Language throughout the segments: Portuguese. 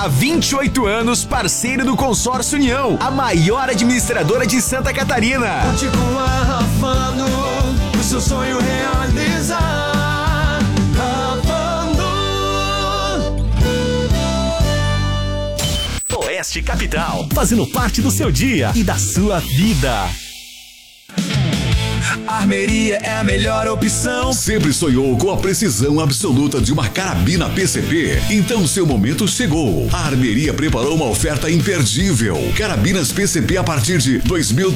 Há 28 anos, parceiro do Consórcio União, a maior administradora de Santa Catarina. Continua rafando, o seu sonho realizar. Rafando. Oeste Capital, fazendo parte do seu dia e da sua vida. Armeria é a melhor opção. Sempre sonhou com a precisão absoluta de uma carabina PCP? Então seu momento chegou. A Armeria preparou uma oferta imperdível. Carabinas PCP a partir de R$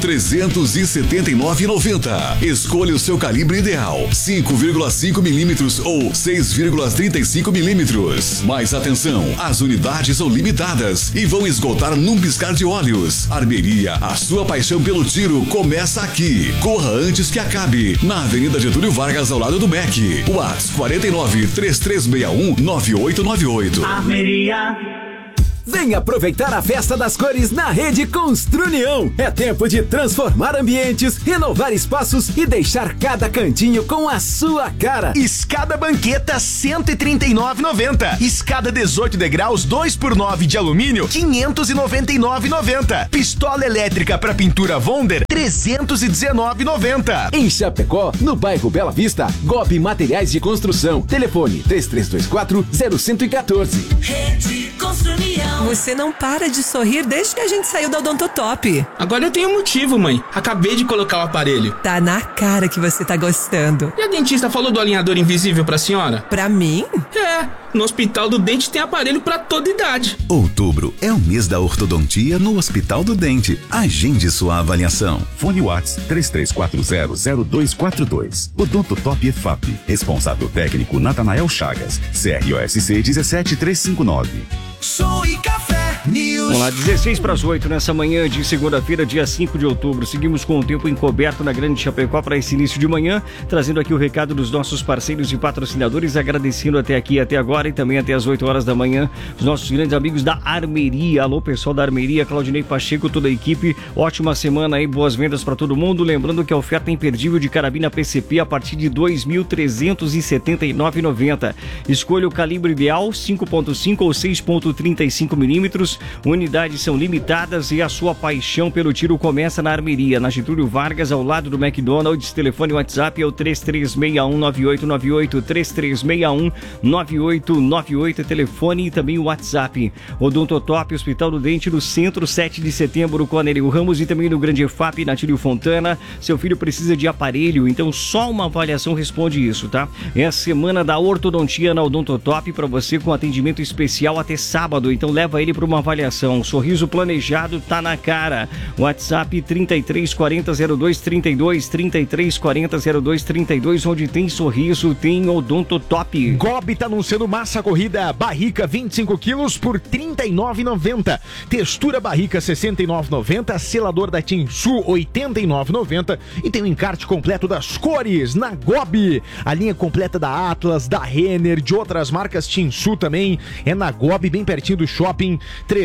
2.379,90. Escolha o seu calibre ideal: 5,5 milímetros ou 6,35 milímetros. Mas atenção, as unidades são limitadas e vão esgotar num piscar de olhos. Armeria, a sua paixão pelo tiro começa aqui. Corra antes que acabe. Na Avenida Getúlio Vargas, ao lado do MEC. WhatsApp 49-3361-9898. Armeria. Vem aproveitar a Festa das Cores na Rede Construnião. É tempo de transformar ambientes, renovar espaços e deixar cada cantinho com a sua cara. Escada banqueta 139,90. Escada 18 degraus 2x9 de alumínio 599,90. Pistola elétrica para pintura Wonder 319,90. Em Chapecó, no bairro Bela Vista, GOB Materiais de Construção. Telefone 3324-0114. Rede Construnião. Você não para de sorrir desde que a gente saiu da Odontotop. Agora eu tenho motivo, mãe. Acabei de colocar o aparelho. Tá na cara que você tá gostando. E a dentista falou do alinhador invisível pra senhora? Pra mim? É, no Hospital do Dente tem aparelho pra toda idade. Outubro é o mês da ortodontia no Hospital do Dente. Agende sua avaliação. Fone WhatsApp 33400242. Odontotop EFAP. Responsável técnico Natanael Chagas. CROSC 17359. Som e Café News. Vamos lá, 16 para as 8 nessa manhã de segunda-feira, dia 5 de outubro. Seguimos com o tempo encoberto na Grande Chapecó para esse início de manhã, trazendo aqui o recado dos nossos parceiros e patrocinadores, agradecendo até aqui, até agora e também até as 8 horas da manhã, os nossos grandes amigos da Armeria. Alô, pessoal da Armeria, Claudinei Pacheco, toda a equipe, ótima semana aí, boas vendas para todo mundo. Lembrando que a oferta imperdível de carabina PCP a partir de R$ 2.379,90. Escolha o calibre ideal, 5.5 ou 6.35 milímetros. Unidades são limitadas e a sua paixão pelo tiro começa na Armeria, na Getúlio Vargas, ao lado do McDonald's. Telefone WhatsApp é o 33619898, 33619898, telefone e também o WhatsApp. Odontotop, Hospital do Dente, no Centro, 7 de setembro, com Anélio Ramos, e também no Grande EFAP, na Tílio Fontana. Seu filho precisa de aparelho, então só uma avaliação responde isso, tá? É a semana da ortodontia na Odontotop para você, com atendimento especial até sábado, então leva ele para uma avaliação. Sorriso planejado tá na cara. WhatsApp 33400232, 33400232, onde tem sorriso, tem Odontotop. GOB tá anunciando massa corrida barrica 25 quilos por R$ 39,90. Textura barrica 69,90. Selador da Tinsu 89,90. E tem o encarte completo das cores na GOB. A linha completa da Atlas, da Renner, de outras marcas Tinsu também é na GOB, bem pertinho do shopping.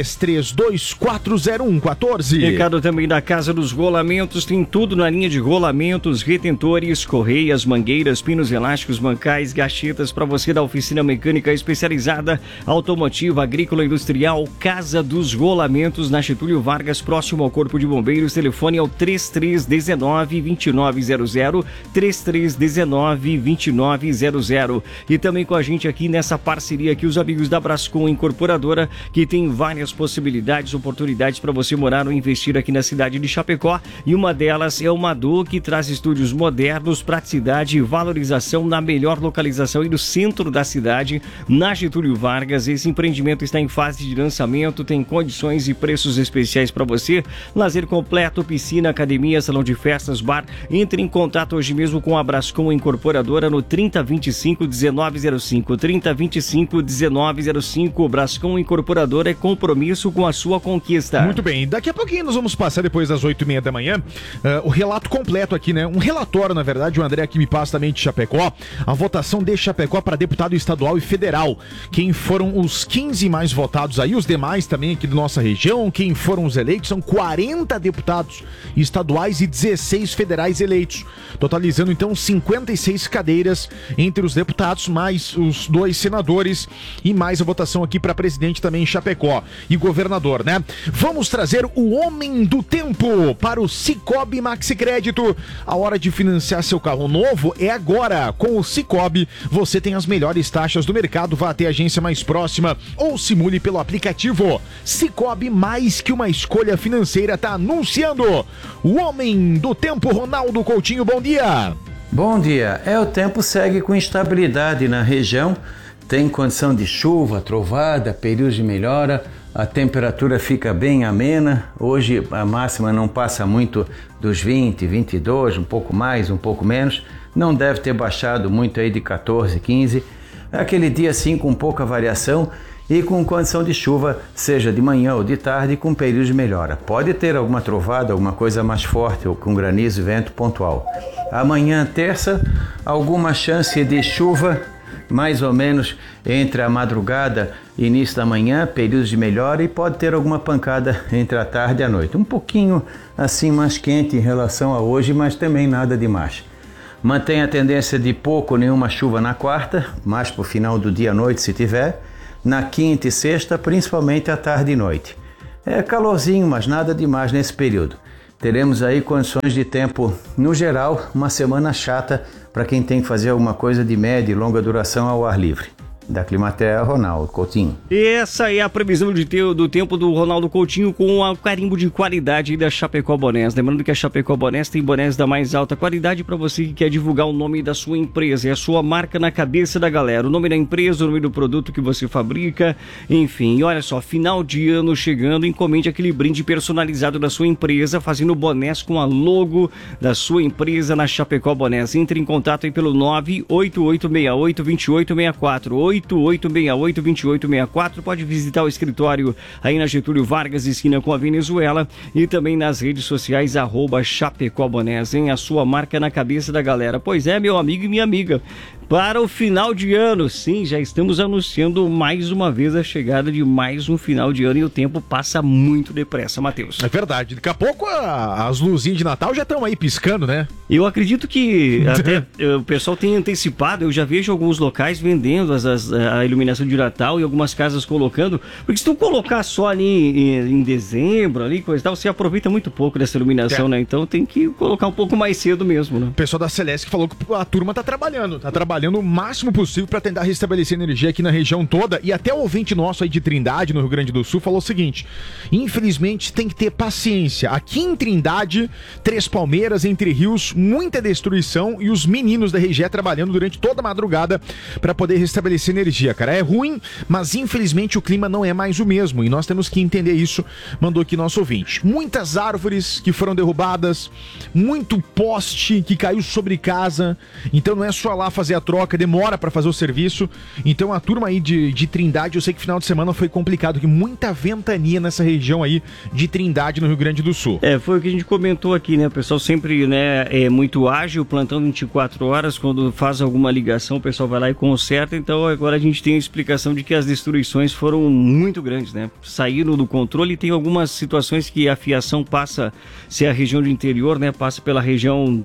33240114. Recado também da Casa dos Rolamentos, tem tudo na linha de rolamentos, retentores, correias, mangueiras, pinos elásticos, bancais, gachetas para você da oficina mecânica especializada, automotiva, agrícola, industrial. Casa dos Rolamentos, na Getúlio Vargas, próximo ao Corpo de Bombeiros. Telefone é o 3319-2900, 3319-2900. E também com a gente aqui nessa parceria aqui, os amigos da Brascom Incorporadora, que tem várias possibilidades, oportunidades para você morar ou investir aqui na cidade de Chapecó, e uma delas é o Madu, que traz estúdios modernos, praticidade e valorização na melhor localização e no centro da cidade, na Getúlio Vargas. Esse empreendimento está em fase de lançamento, tem condições e preços especiais para você, lazer completo, piscina, academia, salão de festas, bar. Entre em contato hoje mesmo com a Brascom Incorporadora no 3025-1905, 3025-1905. Brascom Incorporadora é compromisso Sul com a sua conquista. Muito bem, daqui a pouquinho nós vamos passar, depois das 8h30 da manhã, o relato completo aqui, né? Um relatório, na verdade, o André aqui me passa também de Chapecó, a votação de Chapecó para deputado estadual e federal. Quem foram os 15 mais votados aí, os demais também aqui da nossa região, quem foram os eleitos, são 40 deputados estaduais e 16 federais eleitos, totalizando então 56 cadeiras entre os deputados, mais os 2 senadores e mais a votação aqui para presidente também em Chapecó e governador, né? Vamos trazer o homem do tempo para o Cicobi Maxi Crédito. A hora de financiar seu carro novo é agora. Com o Cicobi, você tem as melhores taxas do mercado. Vá até a agência mais próxima ou simule pelo aplicativo. Cicobi, mais que uma escolha financeira, está anunciando o homem do tempo, Ronaldo Coutinho. Bom dia. Bom dia. O tempo segue com instabilidade na região. Tem condição de chuva, trovada, períodos de melhora. A temperatura fica bem amena. Hoje a máxima não passa muito dos 20, 22, um pouco mais, um pouco menos. Não deve ter baixado muito aí de 14, 15. É aquele dia assim com pouca variação e com condição de chuva, seja de manhã ou de tarde, com períodos de melhora. Pode ter alguma trovada, alguma coisa mais forte ou com granizo e vento pontual. Amanhã, terça, alguma chance de chuva, mais ou menos entre a madrugada e início da manhã, períodos de melhora, e pode ter alguma pancada entre a tarde e a noite. Um pouquinho assim mais quente em relação a hoje, mas também nada demais. Mantém a tendência de pouco ou nenhuma chuva na quarta, mais para o final do dia à noite se tiver. Na quinta e sexta, principalmente à tarde e noite. É calorzinho, mas nada demais nesse período. Teremos aí condições de tempo, no geral, uma semana chata para quem tem que fazer alguma coisa de média e longa duração ao ar livre. Da Climaterra, Ronaldo Coutinho. Essa é a previsão do tempo do Ronaldo Coutinho com o carimbo de qualidade da Chapecó Bonés. Lembrando que a Chapecó Bonés tem bonés da mais alta qualidade para você que quer divulgar o nome da sua empresa e a sua marca na cabeça da galera. O nome da empresa, o nome do produto que você fabrica, enfim. E olha só, final de ano chegando, encomende aquele brinde personalizado da sua empresa, fazendo bonés com a logo da sua empresa na Chapecó Bonés. Entre em contato aí pelo 988682864. 8868-2864. Pode visitar o escritório aí na Getúlio Vargas, esquina com a Venezuela, e também nas redes sociais @Chapecó Bonés, hein? A sua marca na cabeça da galera. Pois é, meu amigo e minha amiga, para o final de ano, sim, já estamos anunciando mais uma vez a chegada de mais um final de ano e o tempo passa muito depressa, Matheus. É verdade, daqui a pouco as luzinhas de Natal já estão aí piscando, né? Eu acredito que até o pessoal tem antecipado, eu já vejo alguns locais vendendo a iluminação de Natal e algumas casas colocando, porque se tu colocar só ali em dezembro, ali, coisa e tal, você aproveita muito pouco dessa iluminação, né? Então tem que colocar um pouco mais cedo mesmo, né? O pessoal da Celeste falou que a turma tá trabalhando o máximo possível para tentar restabelecer energia aqui na região toda, e até o ouvinte nosso aí de Trindade, no Rio Grande do Sul, falou o seguinte: infelizmente tem que ter paciência. Aqui em Trindade, Três Palmeiras, Entre Rios, muita destruição e os meninos da RGE trabalhando durante toda a madrugada para poder restabelecer energia, cara. É ruim, mas infelizmente o clima não é mais o mesmo e nós temos que entender isso, mandou aqui nosso ouvinte. Muitas árvores que foram derrubadas, muito poste que caiu sobre casa, então não é só lá fazer a troca, demora para fazer o serviço. Então a turma aí de Trindade, eu sei que final de semana foi complicado, que muita ventania nessa região aí de Trindade, no Rio Grande do Sul. Foi o que a gente comentou aqui, né? O pessoal sempre, né, é muito ágil, plantão 24 horas, quando faz alguma ligação o pessoal vai lá e conserta. Então agora a gente tem a explicação de que as destruições foram muito grandes, né? Saíram do controle, e tem algumas situações que a fiação passa, se é a região do interior, né, passa pela região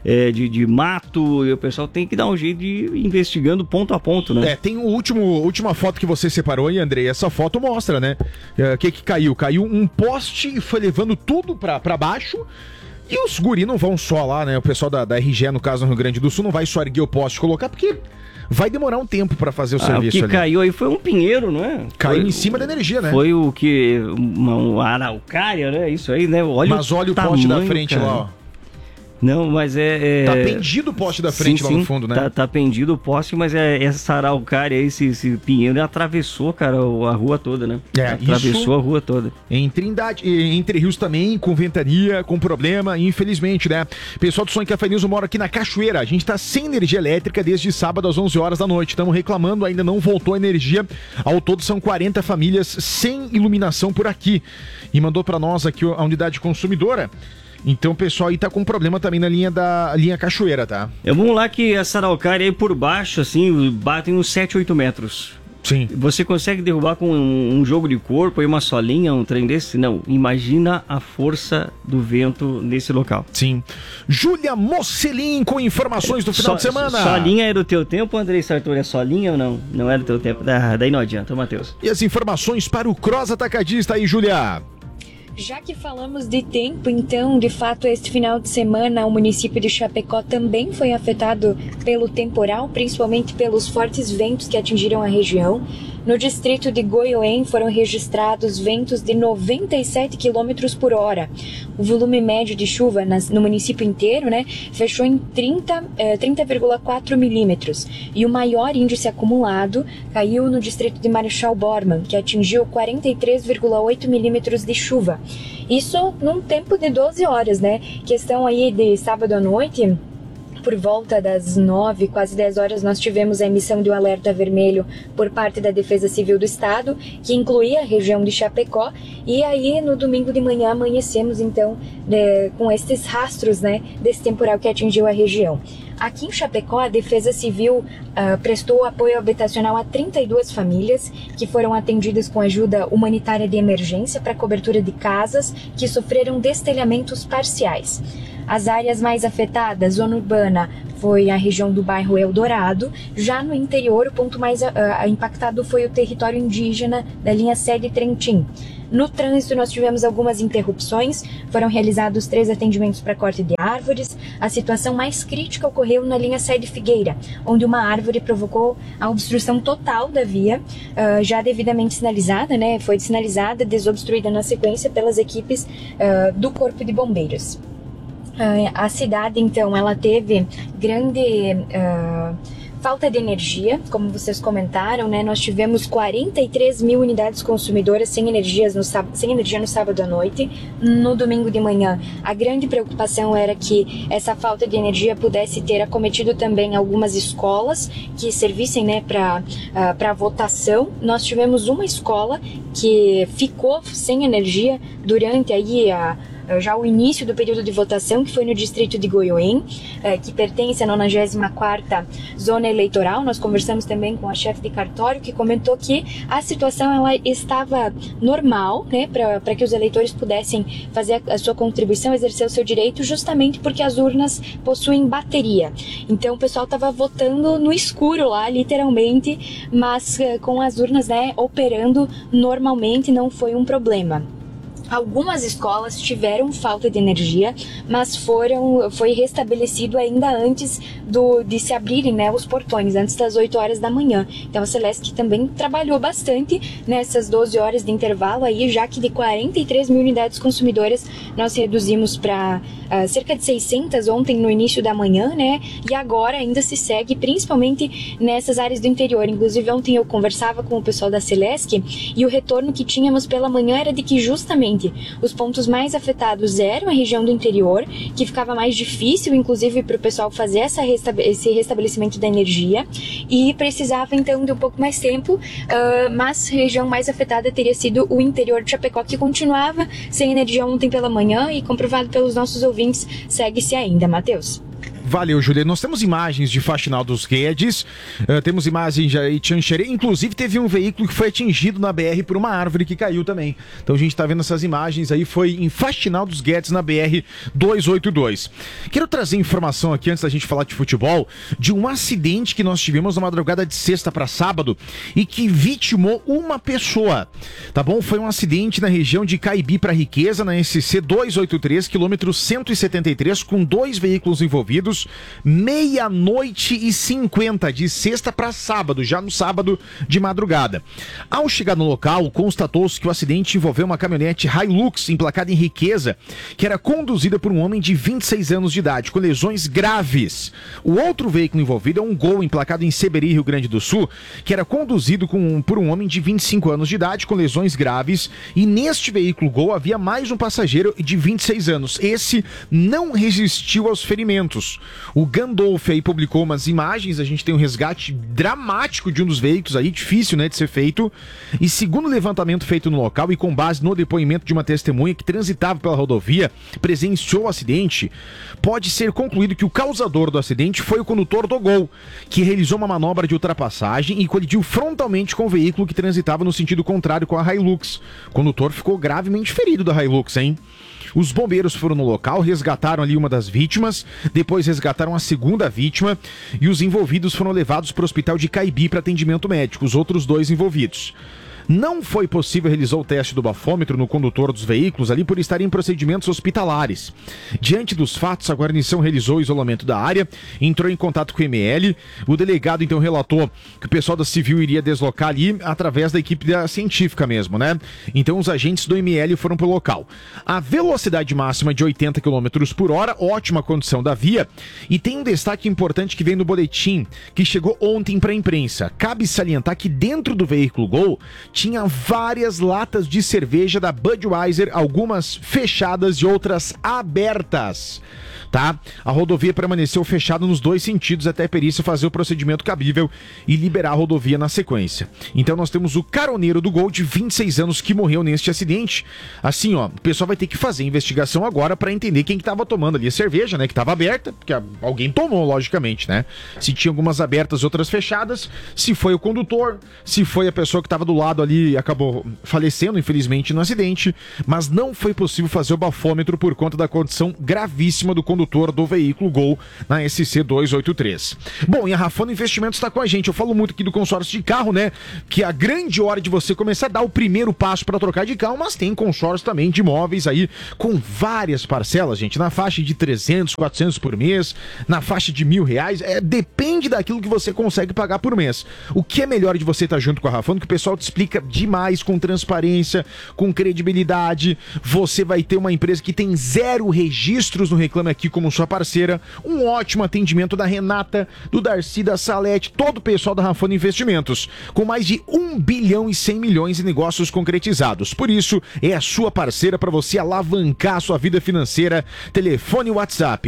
de mato, e o pessoal tem que dar um jeito de ir investigando ponto a ponto, né? Tem última foto que você separou aí, Andrei. Essa foto mostra, né? O que caiu? Caiu um poste e foi levando tudo pra baixo. E os guri não vão só lá, né? O pessoal da RGE, no caso, no Rio Grande do Sul, não vai só erguer o poste e colocar, porque vai demorar um tempo pra fazer o serviço. O que ali caiu aí foi um pinheiro, não é? Caiu em cima da energia, né? Foi o que... uma araucária, né? Isso aí, né? Mas olha o poste da frente, cara, lá, ó. Não, mas Tá pendido o poste da frente lá no fundo, né? Tá pendido o poste, mas essa araucária aí, esse pinheiro, atravessou, cara, a rua toda, né? Atravessou a rua toda. Em Trindade, Entre Rios também, com ventania, com problema, infelizmente, né? Pessoal do Som e Café News mora aqui na Cachoeira. A gente tá sem energia elétrica desde sábado às 11 horas da noite. Estamos reclamando, ainda não voltou a energia. Ao todo são 40 famílias sem iluminação por aqui. E mandou pra nós aqui a unidade consumidora. Então o pessoal aí tá com problema também na linha Cachoeira, tá? Vamos lá que essa araucária aí por baixo, assim, batem uns 7, 8 metros. Sim. Você consegue derrubar com um jogo de corpo e uma solinha, um trem desse? Não. Imagina a força do vento nesse local. Sim. Júlia Mocelin com informações do final de semana. Solinha é do teu tempo, Andrei Sartori? É solinha ou não? Não é do teu tempo. Daí não adianta, Matheus. E as informações para o Cross Atacadista aí, Júlia? Já que falamos de tempo, então, de fato, este final de semana o município de Chapecó também foi afetado pelo temporal, principalmente pelos fortes ventos que atingiram a região. No distrito de Goiôem foram registrados ventos de 97 km por hora. O volume médio de chuva no município inteiro, fechou em 30,4 milímetros. E o maior índice acumulado caiu no distrito de Marechal Bormann, que atingiu 43,8 milímetros de chuva. Isso num tempo de 12 horas, Questão aí de sábado à noite. Por volta das 9, quase 10 horas, nós tivemos a emissão de um alerta vermelho por parte da Defesa Civil do Estado, que incluía a região de Chapecó, e aí no domingo de manhã amanhecemos então com estes rastros desse temporal que atingiu a região. Aqui em Chapecó, a Defesa Civil prestou apoio habitacional a 32 famílias que foram atendidas com ajuda humanitária de emergência para cobertura de casas que sofreram destelhamentos parciais. As áreas mais afetadas, zona urbana, foi a região do bairro Eldorado. Já no interior, o ponto mais impactado foi o território indígena da linha Sede Trentin. No trânsito, nós tivemos algumas interrupções, foram realizados 3 atendimentos para corte de árvores. A situação mais crítica ocorreu na linha Sede Figueira, onde uma árvore provocou a obstrução total da via, já devidamente sinalizada, foi sinalizada, desobstruída na sequência pelas equipes do Corpo de Bombeiros. A cidade, então, ela teve grande falta de energia, como vocês comentaram, Nós tivemos 43 mil unidades consumidoras sem energia no sábado à noite. No domingo de manhã, a grande preocupação era que essa falta de energia pudesse ter acometido também algumas escolas que servissem, para votação. Nós tivemos uma escola que ficou sem energia durante aí já o início do período de votação, que foi no distrito de Goiôem, que pertence à 94ª zona eleitoral. Nós conversamos também com a chefe de cartório, que comentou que a situação ela estava normal, para que os eleitores pudessem fazer a sua contribuição, exercer o seu direito, justamente porque as urnas possuem bateria. Então o pessoal estava votando no escuro lá, literalmente, mas com as urnas operando normalmente, não foi um problema. Algumas escolas tiveram falta de energia, mas foi restabelecido ainda antes de se abrirem os portões, antes das 8 horas da manhã. Então a Celesc também trabalhou bastante nessas 12 horas de intervalo aí, já que de 43 mil unidades consumidoras nós reduzimos para cerca de 600 ontem no início da manhã, e agora ainda se segue principalmente nessas áreas do interior. Inclusive ontem eu conversava com o pessoal da Celesc e o retorno que tínhamos pela manhã era de que justamente os pontos mais afetados eram a região do interior, que ficava mais difícil, inclusive, para o pessoal fazer esse restabelecimento da energia, e precisava, então, de um pouco mais tempo, mas a região mais afetada teria sido o interior de Chapecó, que continuava sem energia ontem pela manhã, e comprovado pelos nossos ouvintes, segue-se ainda, Matheus. Valeu, Júlia. Nós temos imagens de Faxinal dos Guedes, temos imagens de Xanxerê, inclusive teve um veículo que foi atingido na BR por uma árvore que caiu também. Então a gente tá vendo essas imagens aí, foi em Faxinal dos Guedes, na BR 282. Quero trazer informação aqui, antes da gente falar de futebol, de um acidente que nós tivemos na madrugada de sexta para sábado e que vitimou uma pessoa, tá bom? Foi um acidente na região de Caibi para Riqueza, na SC 283, quilômetro 173, com 2 veículos envolvidos. quilômetros, 00:50, de sexta para sábado, já no sábado de madrugada. Ao chegar no local, constatou-se que o acidente envolveu uma caminhonete Hilux emplacada em Riqueza, que era conduzida por um homem de 26 anos de idade, com lesões graves. O outro veículo envolvido é um Gol emplacado em Seberi, Rio Grande do Sul, que era conduzido por um homem de 25 anos de idade, com lesões graves, e neste veículo Gol havia mais um passageiro de 26 anos. Esse não resistiu aos ferimentos. O Gandolf aí publicou umas imagens, a gente tem um resgate dramático de um dos veículos aí, difícil, né, de ser feito, e segundo o levantamento feito no local e com base no depoimento de uma testemunha que transitava pela rodovia, presenciou o acidente, pode ser concluído que o causador do acidente foi o condutor do Gol, que realizou uma manobra de ultrapassagem e colidiu frontalmente com o veículo que transitava no sentido contrário com a Hilux. O condutor ficou gravemente ferido da Hilux, hein? Os bombeiros foram no local, resgataram ali uma das vítimas, depois resgataram a segunda vítima e os envolvidos foram levados para o hospital de Caibi para atendimento médico, os outros 2 envolvidos. Não foi possível realizar o teste do bafômetro no condutor dos veículos ali por estar em procedimentos hospitalares. Diante dos fatos, a guarnição realizou o isolamento da área, entrou em contato com o ML. O delegado então relatou que o pessoal da Civil iria deslocar ali através da equipe científica mesmo, né? Então os agentes do ML foram para o local. A velocidade máxima de 80 km por hora, ótima condição da via, e tem um destaque importante que vem no boletim que chegou ontem para a imprensa. Cabe salientar que dentro do veículo Gol tinha várias latas de cerveja da Budweiser, algumas fechadas e outras abertas, tá? A rodovia permaneceu fechada nos 2 sentidos até a perícia fazer o procedimento cabível e liberar a rodovia na sequência. Então nós temos o caroneiro do Gol de 26 anos que morreu neste acidente. Assim, ó, o pessoal vai ter que fazer investigação agora para entender quem que tava tomando ali a cerveja, né? Que tava aberta, porque alguém tomou, logicamente, né? Se tinha algumas abertas e outras fechadas, se foi o condutor, se foi a pessoa que tava do lado ali e acabou falecendo, infelizmente, no acidente, mas não foi possível fazer o bafômetro por conta da condição gravíssima do condutor do veículo Gol na SC 283. Bom, e a Rafano Investimentos está com a gente. Eu falo muito aqui do consórcio de carro, né? Que é a grande hora de você começar a dar o primeiro passo para trocar de carro, mas tem consórcio também de imóveis aí com várias parcelas, gente, na faixa de 300, 400 por mês, na faixa de R$1.000, depende daquilo que você consegue pagar por mês. O que é melhor de você estar junto com a Rafano, que o pessoal te explica demais, com transparência, com credibilidade. Você vai ter uma empresa que tem 0 registros no Reclame Aqui como sua parceira, um ótimo atendimento da Renata, do Darcy, da Salete, todo o pessoal da Rafano Investimentos, com mais de 1 bilhão e 100 milhões em negócios concretizados. Por isso, é a sua parceira para você alavancar a sua vida financeira. Telefone WhatsApp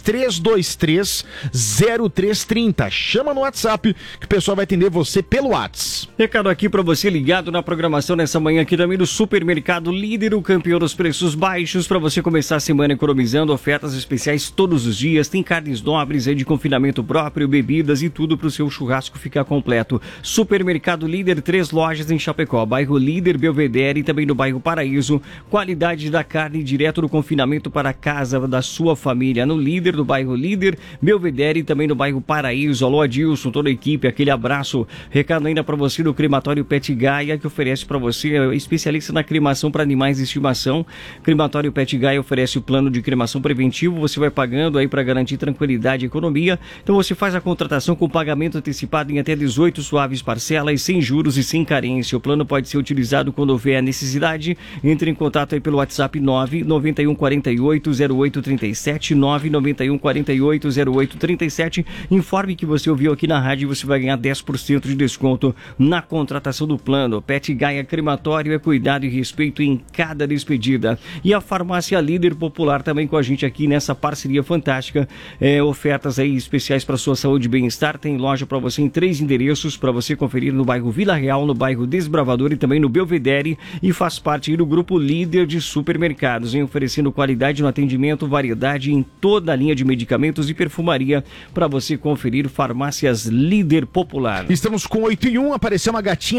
3323-0330. Chama no WhatsApp que o pessoal vai atender você pelo WhatsApp. Recado aqui para você ligado na programação nessa manhã aqui também do Supermercado Líder, o campeão dos preços baixos, para você começar a semana economizando, ofertas especiais todos os dias, tem carnes nobres aí de confinamento próprio, bebidas e tudo para o seu churrasco ficar completo. Supermercado Líder, 3 lojas em Chapecó, bairro Líder, Belvedere e também no bairro Paraíso. Qualidade da carne direto do confinamento para a casa da sua família, no Líder, do bairro Líder, Belvedere e também no bairro Paraíso. Alô Adilson, toda a equipe, aquele abraço. Recado ainda para você do crematório Pet Gaia, que oferece para você, especialista na cremação para animais de estimação. Crematório Pet Gaia oferece o plano de cremação preventivo, você vai pagando aí para garantir tranquilidade e economia. Então você faz a contratação com pagamento antecipado em até 18 suaves parcelas, sem juros e sem carência. O plano pode ser utilizado quando houver a necessidade. Entre em contato aí pelo WhatsApp 991480837, 991480837. Informe que você ouviu aqui na rádio e você vai ganhar 10% de desconto na contratação do plano. Pet Gaia Crematório é cuidado e respeito em cada despedida. E a Farmácia Líder Popular também com a gente aqui nessa parceria fantástica. Ofertas aí especiais para sua saúde e bem-estar. Tem loja para você em 3 endereços para você conferir no bairro Vila Real, no bairro Desbravador e também no Belvedere, e faz parte aí do grupo Líder de Supermercados, oferecendo qualidade no atendimento, variedade em toda a linha de medicamentos e perfumaria para você conferir. Farmácias Líder Popular. Estamos com 8 e 1, apareceu uma gatinha preta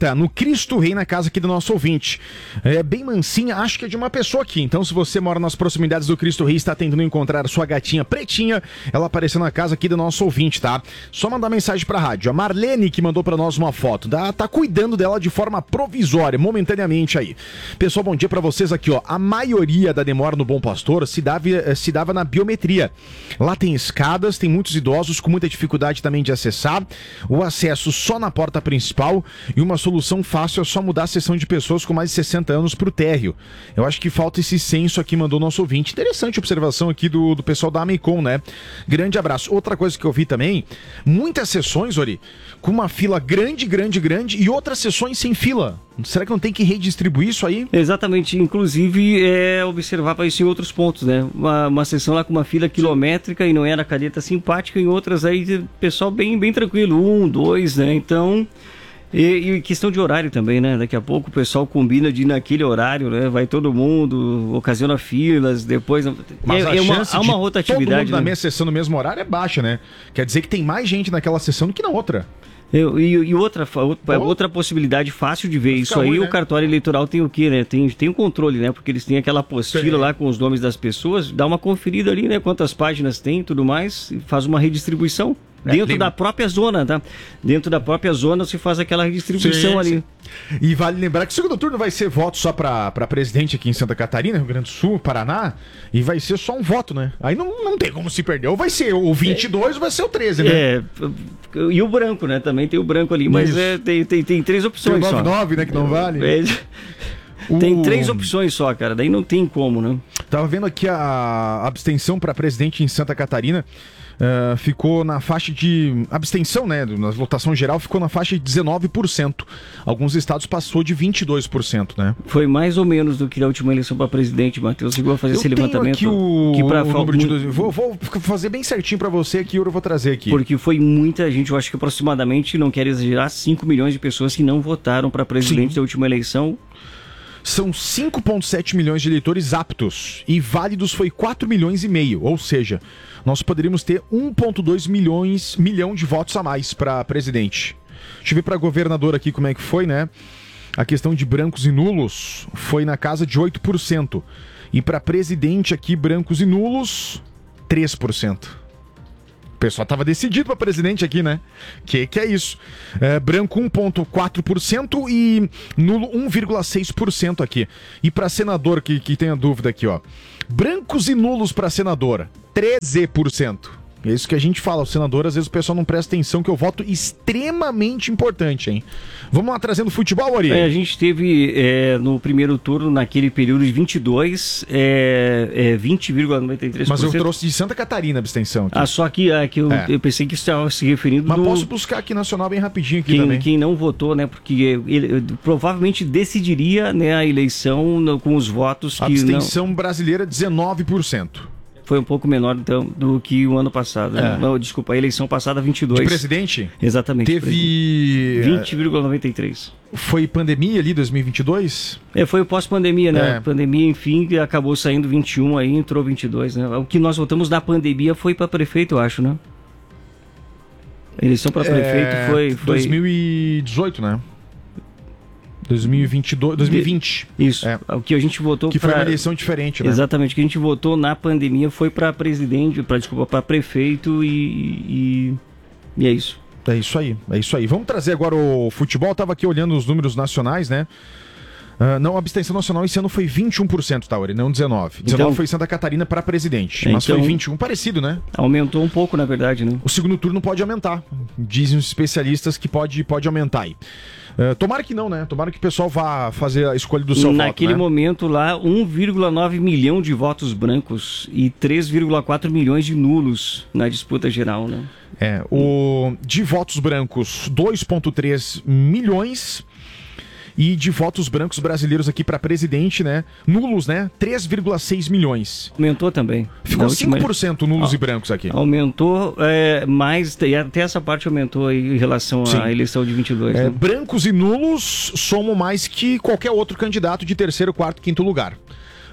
Rita, no Cristo Rei, na casa aqui do nosso ouvinte. É bem mansinha, acho que é de uma pessoa aqui. Então, se você mora nas proximidades do Cristo Rei e está tentando encontrar a sua gatinha pretinha, ela apareceu na casa aqui do nosso ouvinte, tá? Só mandar mensagem pra rádio. A Marlene que mandou pra nós uma foto. Tá cuidando dela de forma provisória, momentaneamente aí. Pessoal, bom dia pra vocês aqui, ó. A maioria da demora no Bom Pastor se dava na biometria. Lá tem escadas, tem muitos idosos com muita dificuldade também de acessar. O acesso só na porta principal e uma solução fácil é só mudar a seção de pessoas com mais de 60 anos pro térreo. Eu acho que falta esse senso aqui, mandou nosso ouvinte. Interessante a observação aqui do pessoal da Amecom, né? Grande abraço. Outra coisa que eu vi também, muitas sessões, Ori, com uma fila grande e outras sessões sem fila. Será que não tem que redistribuir isso aí? Exatamente, inclusive observava isso em outros pontos, né? Uma sessão lá com uma fila quilométrica e não era careta simpática, em outras aí pessoal bem tranquilo, 1, 2, né? Então, e questão de horário também, né? Daqui a pouco o pessoal combina de ir naquele horário, né? Vai todo mundo, ocasiona filas, depois... Mas há uma rotatividade. Todo mundo na né? mesma sessão no mesmo horário é baixa, né? Quer dizer que tem mais gente naquela sessão do que na outra. E outra possibilidade fácil de ver isso aí, né? O cartório eleitoral tem o quê, né? Tem um controle, né? Porque eles têm aquela apostila lá com os nomes das pessoas, dá uma conferida ali, né? Quantas páginas tem e tudo mais, e faz uma redistribuição. Dentro da própria zona, tá? Dentro da própria zona se faz aquela redistribuição ali. E vale lembrar que o segundo turno vai ser voto só pra presidente aqui em Santa Catarina, Rio Grande do Sul, Paraná, e vai ser só um voto, né? Aí não tem como se perder. Ou vai ser o 22 ou vai ser o 13, né? E o branco, né? Também tem o branco ali, mas tem 3 opções só. Tem o 99, né? Que não vale. Tem 3 opções só, cara. Daí não tem como, né? Tava vendo aqui a abstenção pra presidente em Santa Catarina. Ficou na faixa de abstenção, né? Na votação geral ficou na faixa de 19%. Alguns estados passou de 22%, né? Foi mais ou menos do que na última eleição para presidente, Matheus. Chegou a fazer esse levantamento. Aqui o número de vou fazer bem certinho para você aqui, eu vou trazer aqui. Porque foi muita gente, eu acho que aproximadamente, não quero exagerar, 5 milhões de pessoas que não votaram para presidente da última eleição. São 5,7 milhões de eleitores aptos e válidos foi 4 milhões e meio, ou seja, nós poderíamos ter 1,2 milhão de votos a mais para presidente. Deixa eu ver para governador aqui como é que foi, né? A questão de brancos e nulos foi na casa de 8%. E para presidente aqui, brancos e nulos, 3%. O pessoal tava decidido para presidente aqui, né? Que é isso? Branco 1,4% e nulo 1,6% aqui. E para senador, que tem a dúvida aqui, ó. Brancos e nulos para senador, 13%. É isso que a gente fala, o senador, às vezes o pessoal não presta atenção, que é o voto extremamente importante, hein? Vamos lá, trazendo futebol, Ari? A gente teve no primeiro turno, naquele período de 22, 20,93%. Mas eu trouxe de Santa Catarina a abstenção aqui. Só que eu pensei que estava se referindo... Mas posso buscar aqui nacional bem rapidinho aqui também. Quem não votou, né? Porque ele provavelmente decidiria, né, a eleição com os votos que... A abstenção brasileira, 19%. Foi um pouco menor então, do que o ano passado. Né? Não, desculpa, a eleição passada, 22%. De presidente? Exatamente. Teve... 20,93%. Foi pandemia ali, 2022? Foi o pós-pandemia, né? Pandemia, enfim, acabou saindo 21 aí, entrou 22, né? O que nós votamos na pandemia foi para prefeito, eu acho, né? A eleição para prefeito foi... 2018, né? 2020. Isso. O que a gente votou que foi uma eleição diferente, né? Exatamente. O que a gente votou na pandemia foi para presidente, para prefeito e é isso. É isso aí. Vamos trazer agora o futebol. Eu tava aqui olhando os números nacionais, né? Não, a abstenção nacional esse ano foi 21%, Tauri, não 19%. 19% foi Santa Catarina para presidente, mas foi 21%, parecido, né? Aumentou um pouco, na verdade, né? O segundo turno pode aumentar. Dizem os especialistas que pode aumentar aí. Tomara que não, né? Tomara que o pessoal vá fazer a escolha do seu voto, naquele momento lá, 1,9 milhão de votos brancos e 3,4 milhões de nulos na disputa geral, né? De votos brancos, 2,3 milhões... E de votos brancos brasileiros aqui para presidente, né? Nulos, né? 3,6 milhões. Aumentou também. Ficou 5% nulos e brancos aqui. Aumentou mais, e até essa parte aumentou aí em relação à eleição de 22. Né? Brancos e nulos somam mais que qualquer outro candidato de terceiro, quarto, quinto lugar.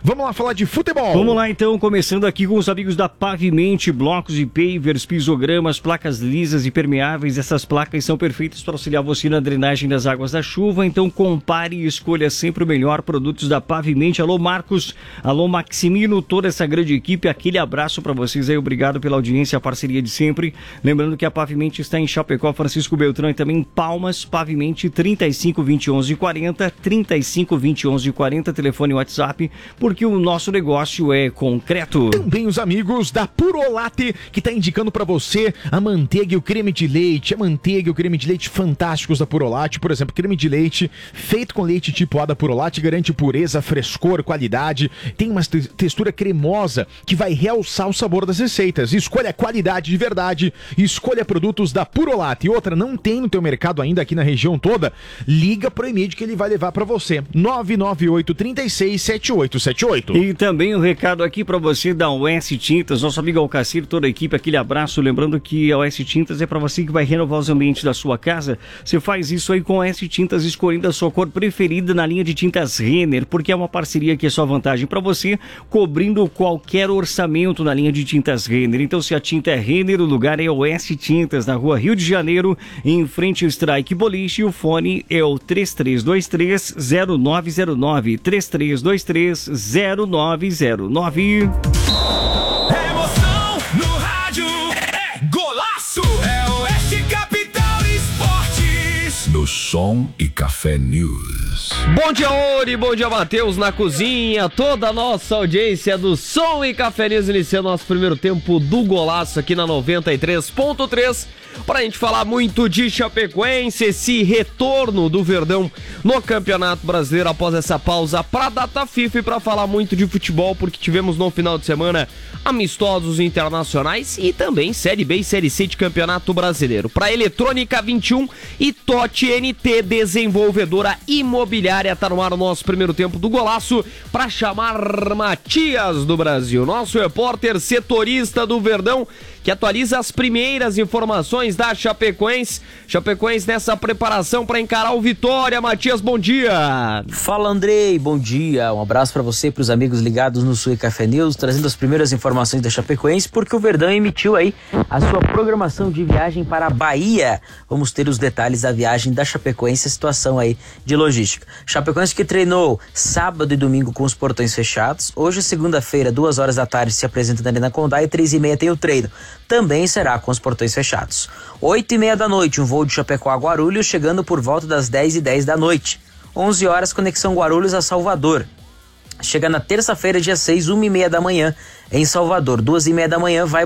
Vamos lá falar de futebol. Vamos lá então, começando aqui com os amigos da Pavimente, blocos e pavers, pisogramas, placas lisas e permeáveis. Essas placas são perfeitas para auxiliar você na drenagem das águas da chuva, então compare e escolha sempre o melhor, produtos da Pavimente. Alô Marcos, alô Maximino, toda essa grande equipe, aquele abraço para vocês aí, obrigado pela audiência, a parceria de sempre. Lembrando que a Pavimente está em Chapecó, Francisco Beltrão e também em Palmas. Pavimente 35 20 11 40, 35 20 11 40, telefone e WhatsApp, porque o nosso negócio é concreto. Também os amigos da Purolate, que está indicando para você a manteiga e o creme de leite. A manteiga e o creme de leite fantásticos da Purolate. Por exemplo, creme de leite feito com leite tipo A da Purolate garante pureza, frescor, qualidade. Tem uma textura cremosa que vai realçar o sabor das receitas. Escolha qualidade de verdade. Escolha produtos da Purolate. E outra, não tem no teu mercado ainda aqui na região toda? Liga pro e-mail que ele vai levar para você. 998-36-7878. E também um recado aqui para você da OS Tintas, nosso amigo Alcacir, toda a equipe, aquele abraço. Lembrando que a OS Tintas é para você que vai renovar os ambientes da sua casa. Você faz isso aí com a OS Tintas, escolhendo a sua cor preferida na linha de tintas Renner, porque é uma parceria que é só vantagem para você, cobrindo qualquer orçamento na linha de tintas Renner. Então, se a tinta é Renner, o lugar é OS Tintas, na rua Rio de Janeiro, em frente ao Strike Boliche. E o fone é o 3323-0909, 3323-0909. Emoção no rádio é golaço. É Oeste Capital Esportes. No Som e Café News. Bom dia, Ori, bom dia, Matheus, na cozinha, toda a nossa audiência do Som e Café News, iniciando nosso primeiro tempo do golaço aqui na 93.3, pra gente falar muito de Chapecoense, esse retorno do Verdão no Campeonato Brasileiro após essa pausa pra data FIFA, e pra falar muito de futebol, porque tivemos no final de semana amistosos internacionais e também Série B e Série C de Campeonato Brasileiro. Pra Eletrônica 21 e TOTI NT, desenvolvedora imobiliária, tá no ar o nosso primeiro tempo do golaço pra chamar Matias do Brasil, nosso repórter setorista do Verdão, que atualiza as primeiras informações da Chapecoense. Chapecoense nessa preparação para encarar o Vitória. Matias, bom dia. Fala, Andrei, bom dia. Um abraço para você e para os amigos ligados no Sul e Café News, trazendo as primeiras informações da Chapecoense, porque o Verdão emitiu aí a sua programação de viagem para a Bahia. Vamos ter os detalhes da viagem da Chapecoense, a situação aí de logística. Chapecoense que treinou sábado e domingo com os portões fechados. Hoje, segunda-feira, 2 horas da tarde, se apresenta na Arena Condá e 3h30 tem o treino. Também será com os portões fechados. 8h30 da noite, um voo de Chapecó a Guarulhos, chegando por volta das 10h10 da noite. 11 horas, conexão Guarulhos a Salvador. Chega na terça-feira, dia 6, 1h30 da manhã, em Salvador. 2h30 da manhã, vai